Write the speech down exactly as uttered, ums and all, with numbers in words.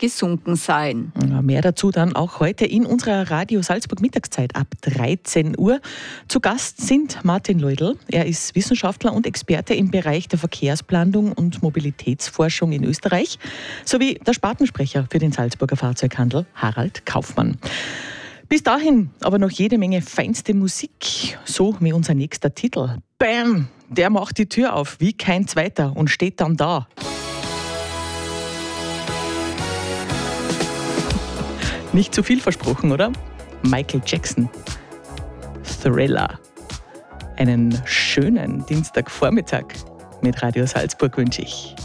gesunken seien. Ja, mehr dazu dann auch heute in unserer Radio Salzburg Mittagszeit ab dreizehn Uhr. Zu Gast sind Martin Leudl. Er ist Wissenschaftler und Experte im Bereich der Verkehrsplanung und Mobilitätsforschung in Österreich, sowie der Spartensprecher für den Salzburger Fahrzeughandel Harald Kaufmann. Bis dahin aber noch jede Menge feinste Musik, so wie unser nächster Titel. Bam! Der macht die Tür auf wie kein zweiter und steht dann da. Nicht zu viel versprochen, oder? Michael Jackson. Thriller. Einen schönen Dienstagvormittag mit Radio Salzburg wünsche ich.